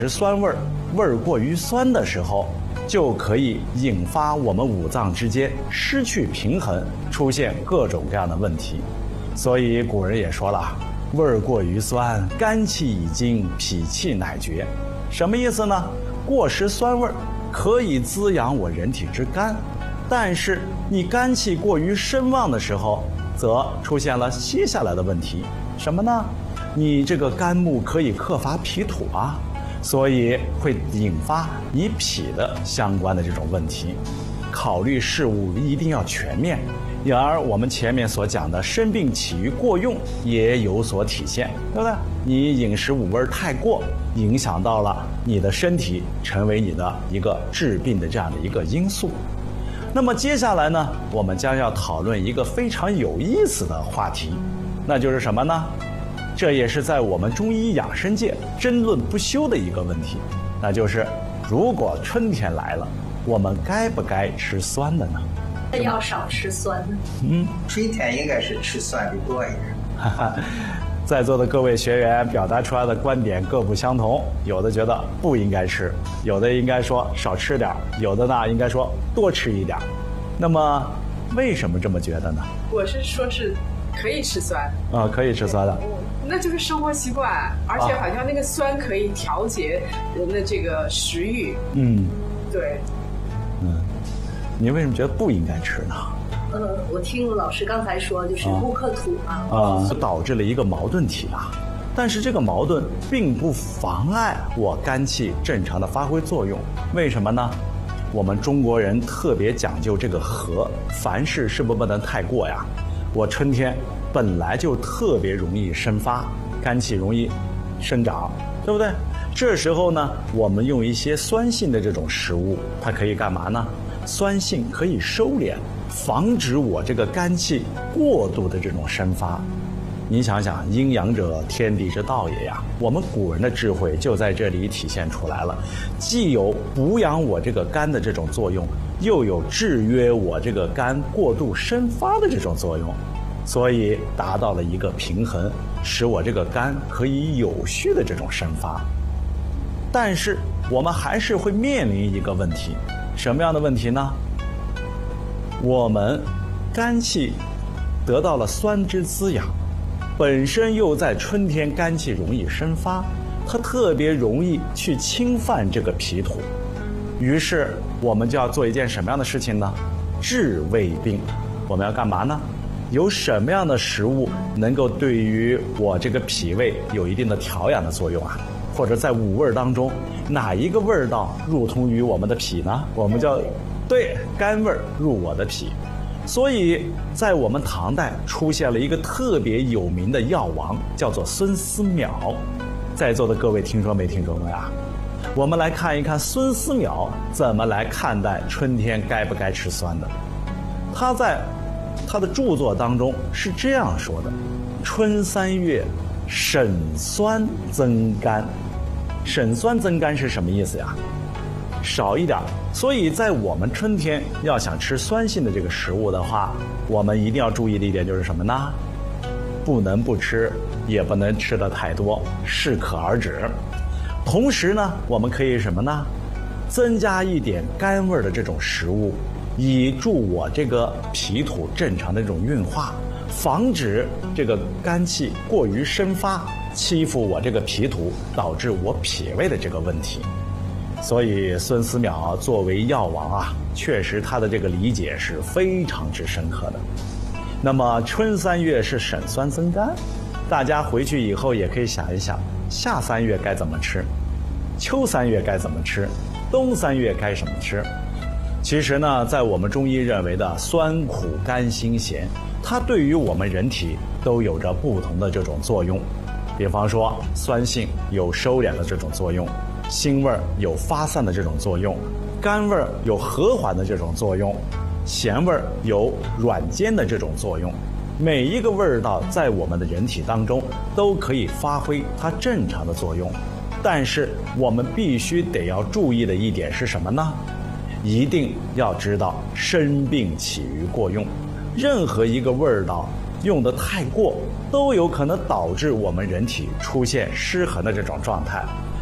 酸味儿，味儿过于酸的时候，就可以引发我们五脏之间失去平衡，出现各种各样的问题。所以古人也说了，味儿过于酸，肝气已经，脾气乃绝。什么意思呢？过食酸味儿可以滋养我人体之肝，但是你肝气过于升旺的时候，则出现了接下来的问题。什么呢？你这个肝木可以克伐脾土啊，所以会引发你脾的相关的这种问题。考虑事物一定要全面，而我们前面所讲的生病起于过用也有所体现，对不对？你饮食五味太过，影响到了你的身体，成为你的一个治病的这样的一个因素。那么接下来呢，我们将要讨论一个非常有意思的话题，那就是什么呢？这也是在我们中医养生界争论不休的一个问题，那就是如果春天来了，我们该不该吃酸的呢？ 要少吃酸的。 春天应该是吃酸的多一点。 在座的各位学员表达出来的观点各不相同，有的觉得不应该吃，有的应该说少吃点，有的呢应该说多吃一点。那么为什么这么觉得呢？ 我是说是可以吃酸啊，可以吃酸的， 那就是生活习惯，而且好像那个酸可以调节人的这个食欲。对。 你为什么觉得不应该吃呢？ 我听老师刚才说，就是木克土嘛， 导致了一个矛盾体啊。但是这个矛盾并不妨碍我肝气正常的发挥作用。为什么呢？我们中国人特别讲究这个和，凡事是不能太过呀。我春天本来就特别容易生发，肝气容易生长，对不对？这时候呢，我们用一些酸性的这种食物，它可以干嘛呢？酸性可以收敛，防止我这个肝气过度的这种生发。你想想，阴阳者，天地之道也呀。我们古人的智慧就在这里体现出来了，既有补养我这个肝的这种作用，又有制约我这个肝过度生发的这种作用，所以达到了一个平衡，使我这个肝可以有序的这种生发。但是我们还是会面临一个问题，什么样的问题呢？我们肝气得到了酸之滋养，本身又在春天肝气容易生发，它特别容易去侵犯这个脾土。于是我们就要做一件什么样的事情呢？治胃病。我们要干嘛呢？有什么样的食物能够对于我这个脾胃有一定的调养的作用啊？或者在五味当中，哪一个味道入通于我们的脾呢？我们叫对，甘味入我的脾。所以在我们唐代出现了一个特别有名的药王，叫做孙思邈。在座的各位听说没听说过呀？我们来看一看孙思邈怎么来看待春天该不该吃酸的。他在他的著作当中是这样说的：春三月，审酸增甘。审酸增甘是什么意思呀？少一点。所以在我们春天要想吃酸性的这个食物的话，我们一定要注意的一点就是什么呢？不能不吃，也不能吃的太多，适可而止。同时呢，我们可以什么呢？增加一点甘味的这种食物，以助我这个脾土正常的这种运化，防止这个肝气过于生发，欺负我这个脾土，导致我脾胃的这个问题。所以孙思邈作为药王啊，确实他的这个理解是非常之深刻的。那么春三月是审酸增甘，大家回去以后也可以想一想，夏三月该怎么吃，秋三月该怎么吃，冬三月该怎么吃。其实呢，在我们中医认为的酸苦甘辛咸，它对于我们人体都有着不同的这种作用。比方说酸性有收敛的这种作用，辛味有发散的这种作用，甘味有和缓的这种作用，咸味有软坚的这种作用。每一个味道在我们的人体当中都可以发挥它正常的作用。但是我们必须得要注意的一点是什么呢？一定要知道生病起于过用，任何一个味道用得太过，都有可能导致我们人体出现失衡的这种状态。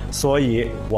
所以我